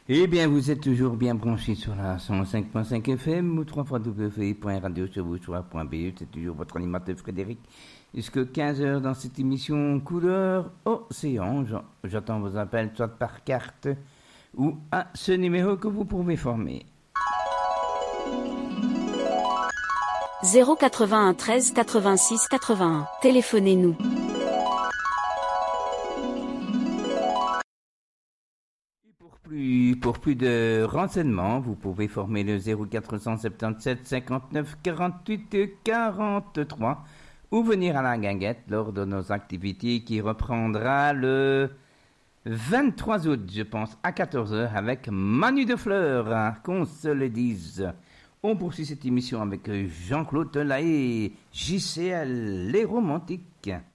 Eh bien, vous êtes toujours bien branchés sur la 105.5 FM ou www.radiosurvouschois.be. C'est toujours votre animateur Frédéric. Jusqu'à 15h dans cette émission Couleur Océan. J'attends vos appels, soit par carte ou à ce numéro que vous pouvez former. 081 13 86 81. Téléphonez-nous. Pour plus de renseignements, vous pouvez former le 0477 59 48 43 ou venir à la guinguette lors de nos activités qui reprendra le 23 août, je pense, à 14h avec Manu de Fleurs, hein, qu'on se le dise. On poursuit cette émission avec Jean-Claude Telaé, JCL, les romantiques.